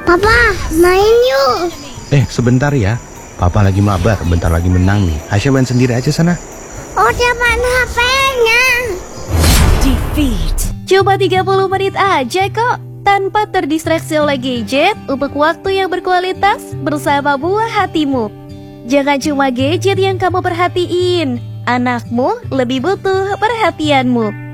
Papa, main yuk. Sebentar ya. Papa lagi mabar, bentar lagi menang nih. Aisyah main sendiri aja sana. Udah main HP-nya. Defeat. Cuma 30 menit aja kok, tanpa terdistraksi oleh gadget untuk waktu yang berkualitas bersama buah hatimu. Jangan cuma gadget yang kamu perhatiin, anakmu lebih butuh perhatianmu.